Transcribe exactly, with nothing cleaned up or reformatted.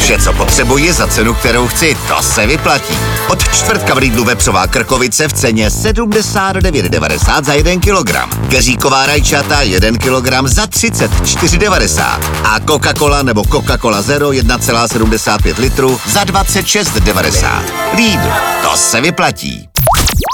Vše, co potřebuji za cenu, kterou chci, to se vyplatí. Od čtvrtka v Lidlu vepřová krkovice v ceně sedmdesát devět devadesát za jeden kilogram. Keříková rajčata jeden kilogram za třicet čtyři devadesát. A Coca-Cola nebo Coca-Cola Zero jedna celá sedmdesát pět litru za dvacet šest devadesát. Lidl, to se vyplatí.